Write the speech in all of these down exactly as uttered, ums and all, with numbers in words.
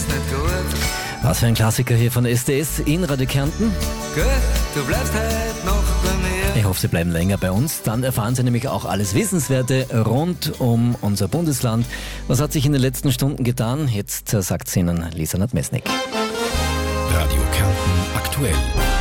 ist nicht gut. Was für ein Klassiker hier von S D S in Radio Kärnten. Gut, du bleibst heute noch bei mir. Ich hoffe, Sie bleiben länger bei uns. Dann erfahren Sie nämlich auch alles Wissenswerte rund um unser Bundesland. Was hat sich in den letzten Stunden getan? Jetzt sagt es Ihnen Lisa Nadmesnik. Radio Kärnten aktuell.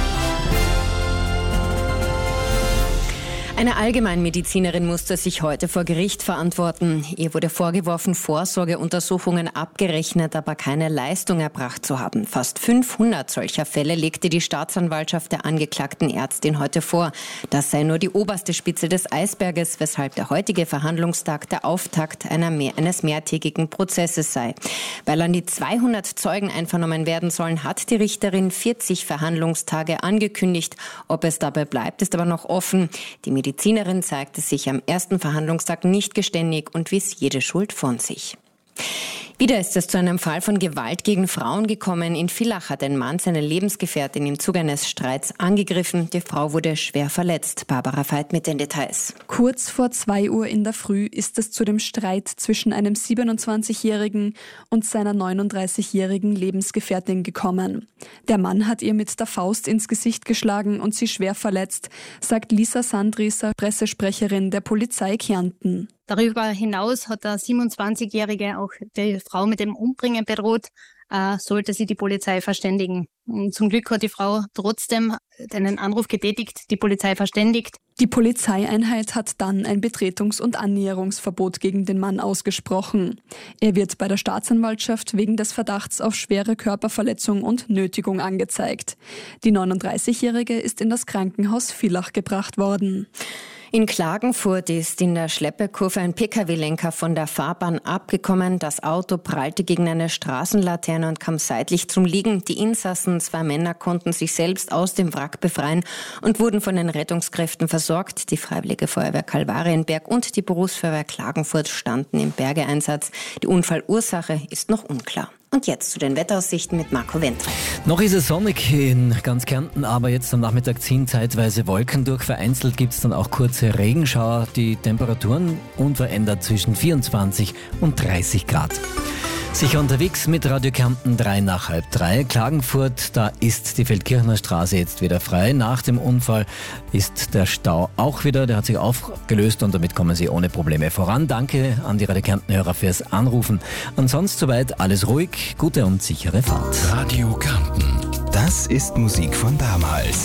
Eine Allgemeinmedizinerin musste sich heute vor Gericht verantworten. Ihr wurde vorgeworfen, Vorsorgeuntersuchungen abgerechnet, aber keine Leistung erbracht zu haben. Fast fünfhundert solcher Fälle legte die Staatsanwaltschaft der angeklagten Ärztin heute vor. Das sei nur die oberste Spitze des Eisberges, weshalb der heutige Verhandlungstag der Auftakt einer mehr, eines mehrtägigen Prozesses sei. Weil an die zweihundert Zeugen einvernommen werden sollen, hat die Richterin vierzig Verhandlungstage angekündigt. Ob es dabei bleibt, ist aber noch offen. Die Die Medizinerin zeigte sich am ersten Verhandlungstag nicht geständig und wies jede Schuld von sich. Wieder ist es zu einem Fall von Gewalt gegen Frauen gekommen. In Villach hat ein Mann seine Lebensgefährtin im Zuge eines Streits angegriffen. Die Frau wurde schwer verletzt. Barbara Veit mit den Details. Kurz vor zwei Uhr in der Früh ist es zu dem Streit zwischen einem siebenundzwanzigjährigen und seiner neununddreißigjährigen Lebensgefährtin gekommen. Der Mann hat ihr mit der Faust ins Gesicht geschlagen und sie schwer verletzt, sagt Lisa Sandrieser, Pressesprecherin der Polizei Kärnten. Darüber hinaus hat der siebenundzwanzigjährige auch die Frau mit dem Umbringen bedroht, äh, sollte sie die Polizei verständigen. Und zum Glück hat die Frau trotzdem einen Anruf getätigt, die Polizei verständigt. Die Polizeieinheit hat dann ein Betretungs- und Annäherungsverbot gegen den Mann ausgesprochen. Er wird bei der Staatsanwaltschaft wegen des Verdachts auf schwere Körperverletzung und Nötigung angezeigt. Die neununddreißigjährige ist in das Krankenhaus Villach gebracht worden. In Klagenfurt ist in der Schleppekurve ein Pkw-Lenker von der Fahrbahn abgekommen. Das Auto prallte gegen eine Straßenlaterne und kam seitlich zum Liegen. Die Insassen, zwei Männer, konnten sich selbst aus dem Wrack befreien und wurden von den Rettungskräften versorgt. Die Freiwillige Feuerwehr Kalvarienberg und die Berufsfeuerwehr Klagenfurt standen im Bergeeinsatz. Die Unfallursache ist noch unklar. Und jetzt zu den Wetteraussichten mit Marco Wentre. Noch ist es sonnig in ganz Kärnten, aber jetzt am Nachmittag ziehen zeitweise Wolken durch. Vereinzelt gibt es dann auch kurze Regenschauer. Die Temperaturen unverändert zwischen vierundzwanzig und dreißig Grad. Sicher unterwegs mit Radio Kärnten drei nach halb drei. Klagenfurt, da ist die Feldkirchner Straße jetzt wieder frei. Nach dem Unfall ist der Stau auch wieder, der hat sich aufgelöst und damit kommen Sie ohne Probleme voran. Danke an die Radio Kärnten-Hörer fürs Anrufen. Ansonsten soweit alles ruhig, gute und sichere Fahrt. Radio Kärnten, das ist Musik von damals.